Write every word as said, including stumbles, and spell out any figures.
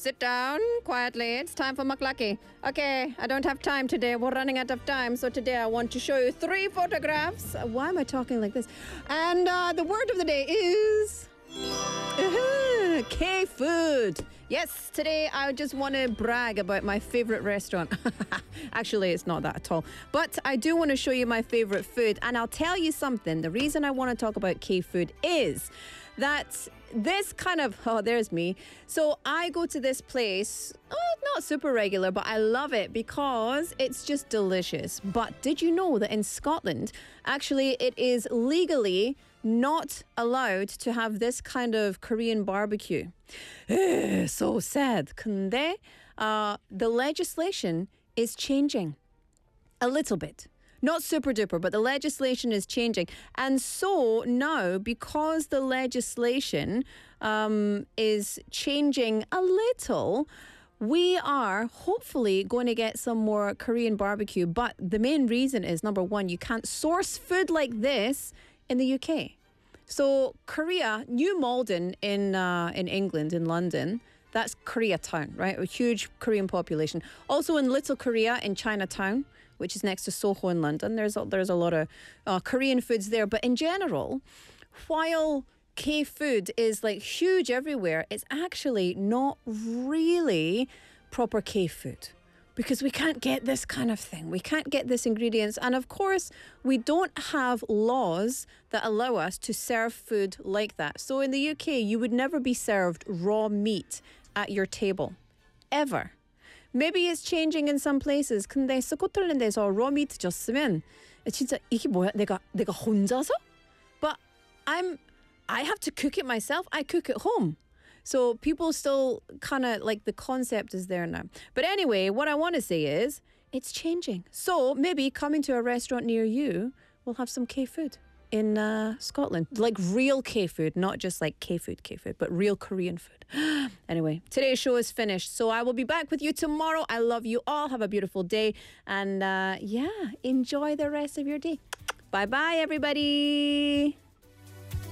Sit down quietly. It's time for Maklaki. Okay, I don't have time today. We're running out of time. So today I want to show you three photographs. Why am I talking like this? And uh, the word of the day is... Uh-huh, K-food. Yes, today I just want to brag about my favorite restaurant. Actually, it's not that at all. But I do want to show you my favorite food. And I'll tell you something. The reason I want to talk about K-food is that this kind of, oh, there's me. So I go to this place, oh, not super regular, but I love it because it's just delicious. But did you know that in Scotland, actually, it is legally not allowed to have this kind of Korean barbecue? So sad. 근데 uh, the legislation is changing a little bit. Not super duper, but the legislation is changing. And so now, because the legislation um, is changing a little, we are hopefully going to get some more Korean barbecue. But the main reason is, number one, you can't source food like this in the U K. So Korea, New Malden in uh, in England, in London, that's Koreatown, right? A huge Korean population. Also in Little Korea in Chinatown, which is next to Soho in London, there's a, there's a lot of uh, Korean foods there. But in general, while K-food is like huge everywhere, it's actually not really proper K-food. Because we can't get this kind of thing. We can't get this ingredients. And of course, we don't have laws that allow us to serve food like that. So in the U K, you would never be served raw meat at your table. Ever. Maybe it's changing in some places. 근데 스코틀랜드에서 raw meat 줬으면 진짜 이게 뭐야? 내가 내가 혼자서? But I'm I have to cook it myself. I cook at home. So people still kind of like the concept is there now. But anyway, what I want to say is it's changing. So maybe coming to a restaurant near you, we'll have some K-food in uh, Scotland. Like real K-food, not just like K-food, K-food, but real Korean food. Anyway, today's show is finished. So I will be back with you tomorrow. I love you all. Have a beautiful day. And uh, yeah, enjoy the rest of your day. Bye-bye, everybody.